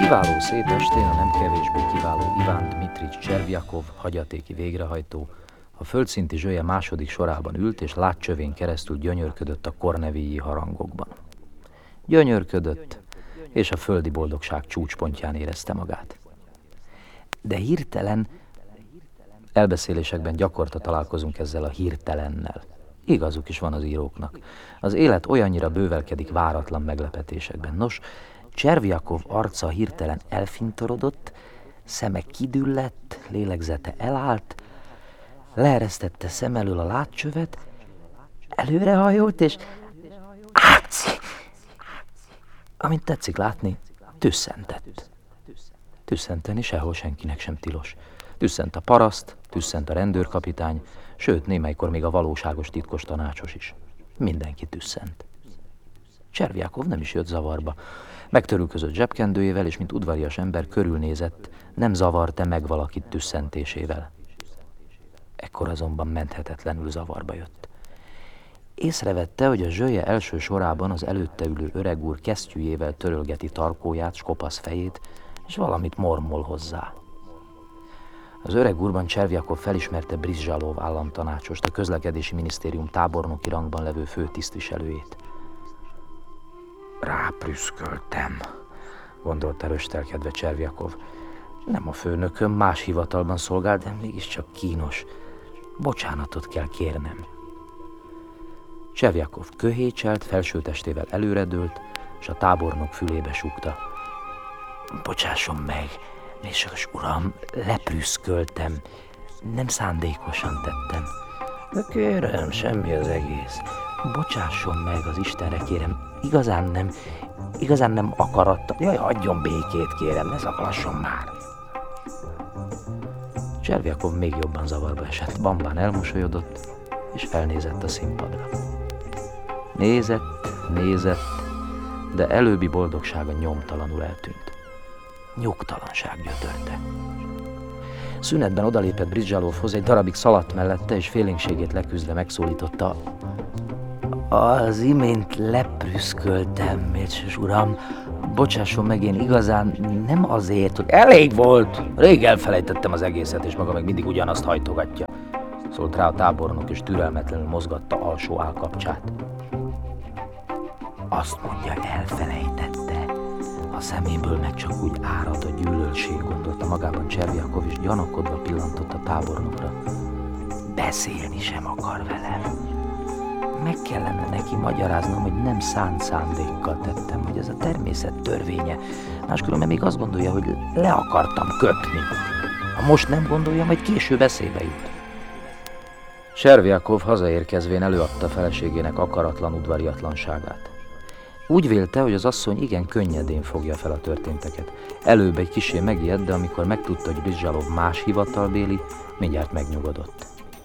kiváló szép estén a nem kevésbé kiváló Iván Dmitrics Cservjakov, hagyatéki végrehajtó, a földszinti zsölye második sorában ült, és látcsövén keresztül gyönyörködött a kornevíi harangokban. Gyönyörködött, és a földi boldogság csúcspontján érezte magát. De hirtelen, elbeszélésekben gyakorta találkozunk ezzel a hirtelennel. Igazuk is van az íróknak. Az élet olyannyira bővelkedik váratlan meglepetésekben. Nos, Cservjakov arca hirtelen elfintorodott, szeme kidüllett, lélegzete elállt, leeresztette szem elől a látcsövet, előrehajolt, és amint tetszik látni, tüsszentett. Tüsszenteni sehol senkinek sem tilos. Tüsszent a paraszt, tüsszent a rendőrkapitány, sőt, némelykor még a valóságos titkos tanácsos is. Mindenki tüsszent. Cservjakov nem is jött zavarba. Megtörülközött zsebkendőjével, és mint udvarias ember körülnézett, nem zavart-e meg valakit tüsszentésével. Ekkor azonban menthetetlenül zavarba jött. Észrevette, hogy a zsölye első sorában az előtte ülő öreg úr kesztyűjével törölgeti tarkóját s kopasz fejét, és valamit mormol hozzá. Az öreg úrban Cservjakov felismerte Brizzsalov államtanácsost, a közlekedési minisztérium tábornoki rangban levő főtisztviselőjét. Ráprüszköltem, gondolta röstelkedve Cservjakov. Nem a főnököm, más hivatalban szolgál, de mégiscsak kínos. Bocsánatot kell kérnem. Cservjakov köhécselt, felsőtestével előredőlt, és a tábornok fülébe súgta. Bocsásson meg, mégsem, uram, leprüszköltem. Nem szándékosan tettem. De kérem, semmi az egész. Bocsásson meg, az Istenre kérem. Igazán nem akaratta. Jaj, hagyjon békét, kérem, ne zaklasson már. Cservjakov még jobban zavarba esett. Bambán elmosolyodott, és felnézett a színpadra. Nézett, de előbbi boldogsága nyomtalanul eltűnt. Nyugtalanság gyötörte. Szünetben odalépett Brizzsalovhoz, egy darabig szaladt mellette, és félénkségét leküzdve megszólította. Az imént leprüszköltem, mérses uram. Bocsásson meg, én igazán nem azért, hogy... Elég volt! Rég elfelejtettem az egészet, és maga meg mindig ugyanazt hajtogatja. Szólt rá a tábornok, és türelmetlenül mozgatta alsó állkapcsát. Azt mondja, elfelejtette. A szeméből meg csak úgy árad a gyűlölség, gondolta magában Cservjakov, és gyanakodva pillantott a tábornokra. Beszélni sem akar velem. Meg kellene neki magyaráznom, hogy nem szánt szándékkal tettem, hogy ez a természet törvénye. Máskülönben még azt gondolja, hogy le akartam köpni. Ha most nem gondolja, majd később eszébe jut. Cservjakov hazaérkezvén előadta feleségének akaratlan udvariatlanságát. Úgy vélte, hogy az asszony igen könnyedén fogja fel a történteket. Előbb egy kissé megijedt, de amikor megtudta, hogy Brizzsalov más hivatalbéli, mindjárt megnyugodott.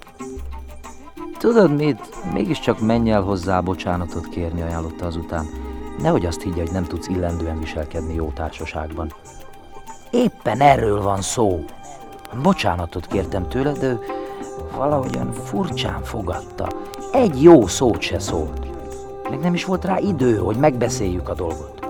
Tudod mit? Mégiscsak menj el hozzá bocsánatot kérni, ajánlotta azután. Nehogy azt higgye, hogy nem tudsz illendően viselkedni jó társaságban. Éppen erről van szó. Bocsánatot kértem tőle, de ő valahogyan furcsán fogadta. Egy jó szót se szólt. Még nem is volt rá idő, hogy megbeszéljük a dolgot.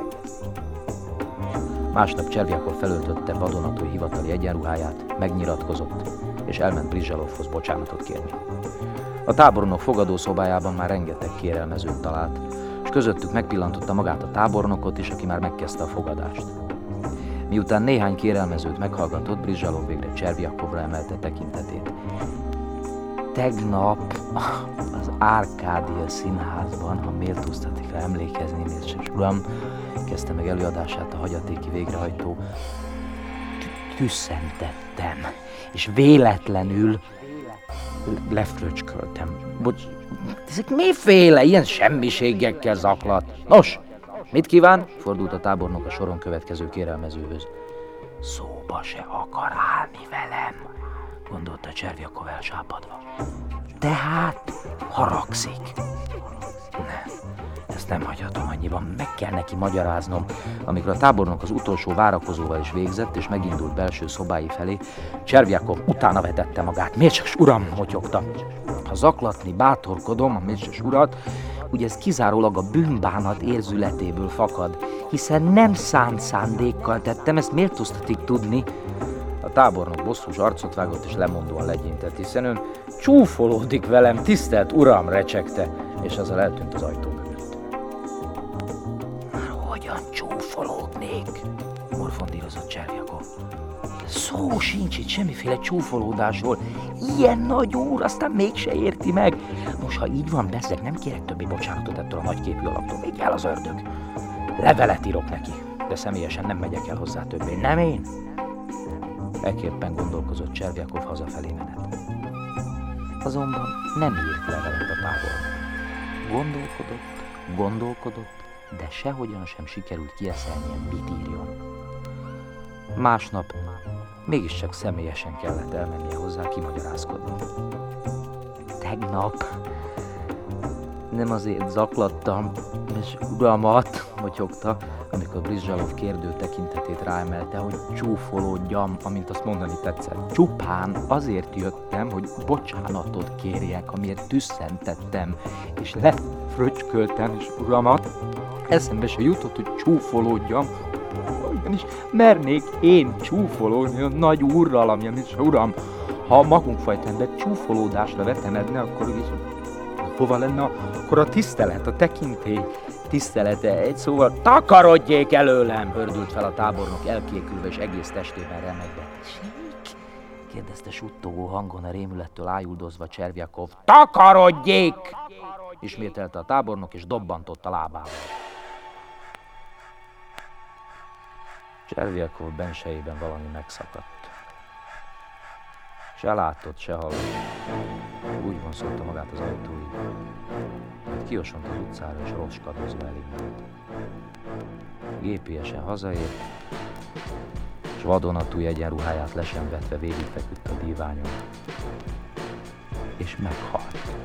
Másnap Cservjakov felöltötte vadonatúj hivatali egyenruháját, megnyilatkozott, és elment Brizzsalovhoz bocsánatot kérni. A tábornok fogadószobájában már rengeteg kérelmezőt talált, és közöttük megpillantotta magát a tábornokot is, aki már megkezdte a fogadást. Miután néhány kérelmezőt meghallgatott, Brizzsalov végre Cservjakovra emelte tekintetét. Tegnap az Árkádia színházban, ha méltóztatik rá emlékezni, mérses uram, kezdte meg előadását a hagyatéki végrehajtó, tüsszentettem, és véletlenül lefröcsköltem. Ezek miféle ilyen semmiségekkel zaklat? Nos, mit kíván? Fordult a tábornok a soron következő kérelmezőhöz. Szóba se akar állni velem, gondolta Cservjakov elsápadva. Tehát haragszik. Nem, ezt nem hagyhatom annyiban, meg kell neki magyaráznom. Amikor a tábornok az utolsó várakozóval is végzett, és megindult belső szobái felé, Cservjakov utána vetette magát. Mérses uram, motyogta. Ha zaklatni bátorkodom a mérses urat, hogy ez kizárólag a bűnbánat érzületéből fakad, hiszen nem szánt szándékkal tettem, ezt méltóztatik tudni. A tábornok bosszús arcot vágott és lemondóan legyintett, hiszen ön csúfolódik velem, tisztelt uram, recsegte, és azzal eltűnt az ajtó mögött. Hogyan csúfolódnék? Morfondírozott Cservjakov. Szó sincs itt semmiféle csúfolódásról. Ilyen nagy úr, aztán mégse érti meg. Most, ha így van, bezzeg, nem kérek többé bocsánatot ettől a nagyképű alaptól. Még el az ördög. Levelet írok neki, de személyesen nem megyek el hozzá többé. Nem én? Ekképpen gondolkozott Cservjakov hazafelé menet. Azonban nem írt levelet a tábornok. Gondolkodott, de sehogyan sem sikerült kieszelnie, mit írjon. Másnap mégiscsak személyesen kellett elmennie hozzá kimagyarázkodni. Tegnap nem azért zaklattam, és uramat, motyogta, amikor Brizzsalov kérdő tekintetét ráemelte, hogy csúfolódjam, amint azt mondani tetszett. Csupán azért jöttem, hogy bocsánatot kérjek, amiért tüsszentettem, és lefröcsköltem, és uramat, eszembe se jutott, hogy csúfolódjam, ugyanis mernék én csúfolódni a nagy úrral, amilyen is, uram, ha a magunk fajtámban csúfolódásra vetemedne, akkor is hova lenne akkor a tisztelet, a tekintély tisztelete? Egy szóval, takarodjék előlem! Hördült fel a tábornok elkékülve és egész testében remegve. Tessék? Kérdezte suttogó hangon, a rémülettől ájuldozva Cservjakov. Takarodjék! Ismételte a tábornok és dobbantott a lábával. Cservjakov bensejében valami megszakadt. Se látott, se hallott. Úgy vonszolta magát az ajtóig, mert kiosont az utcára és roskadozva elindult. Gépiesen hazaért, s vadonatúj egyenruháját le sem vetve végigfeküdt a díványon, és meghalt.